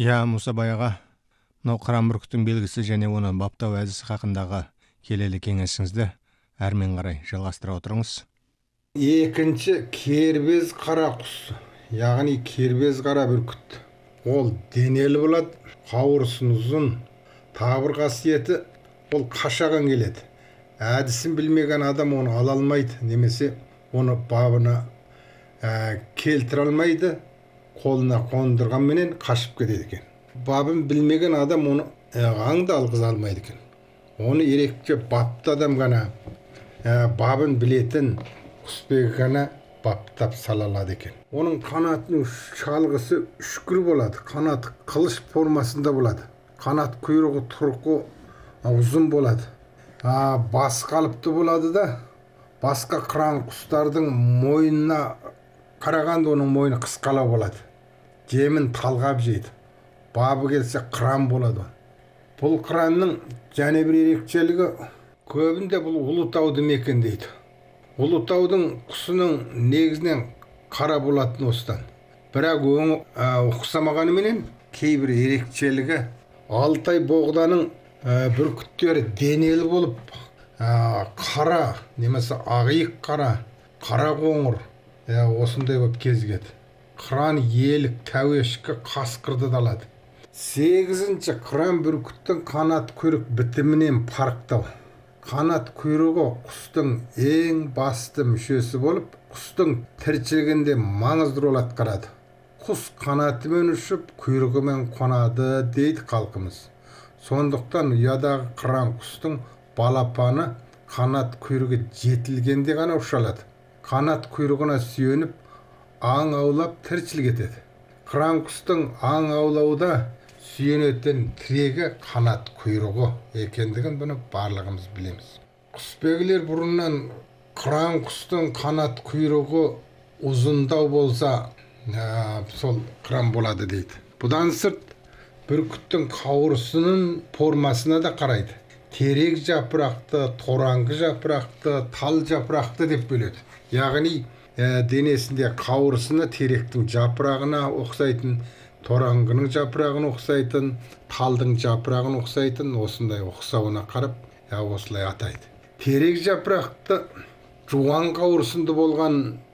Я Мұсабай аға, мынау қыран бүркіттің белгісі және оны баптау әдісі хақындағы келелі кеңесіңізді әрмен қарай жалғастыра отырыңыз. Екінші кербез қара құс, яғни кербез қара бүркіт. Ол денелі болады, қауырсын ұзын, табыр қасиеті ол қашаған келеді. Әдісін білмеген адам оны ала алмайды, немесе оны бабына келтіре алмайды, қолына қондырғанменен қашып кетеді екен. Бабын білмеген адам оны аңды алғыза алмайды екен. Оны ерекше бапты адам ғана, бабын білетін құсбегі ғана баптап сала алады екен. Оның қанатының шалғысы үшкір болады, қанаты қылыш формасында болады. Қанат құйрығы тұрқы ұзын болады. Бас қалыпты болады да, басқа қыран құстардың мойнына қарағанда оның мойны қысқалау болады. Жемін талғап жейді. Бабы келсе қыран болады. Бұл қыранның және бір ерекшелігі, көбінде бұл Ұлытауды мекендейді. Ұлытаудың құсының негізінен қара болатын осыдан. Бірақ ұқсамағанымен кейбір ерекшелігі, Алтай боғданың бүркіттері денелі болып, қара, немесе ағиық қара, қара қоңыр, осындай болып кезігеді. Қыран елік, тәуешкі, қасқырды да алады. 8-ші қыран бүркіттің қанат құйрық бітімінен парықтау. Қанат құйрығы құстың ең басты мүшесі болып, құстың тіршілігінде маңызды рөл атқарады. Құс қанатымен ұшып, құйрығымен қонады дейді халқымыз. Сондықтан ұядағы қыран құстың балапаны қанат құйрығы жетілгенде ғана ұша алады. Қанат құйрығына сүйеніп, аң аулап тіршілік етеді. Қыран құстың аң аулауда сүйенетін тірегі қанат құйрығы екендігін бұны барлығымыз білеміз. Құсбегілер бұрыннан қыран құстың қанат құйрығы ұзындау болса, сол қыран болады дейді. Бұдан сырт бүркіттің қауырсынын формасына да қарайды. Терек жапырақты, тораңғы жапырақты, тал жапырақты деп бөледі. Яғни денесінде қауырсыны теректің жапырағына ұқсайтын, тораңғының жапырағына ұқсайтын, талдың жапырағына ұқсайтын, осындай ұқсауына қарап, осылай атайды. Терек жапырақты жуан қауырсынды болған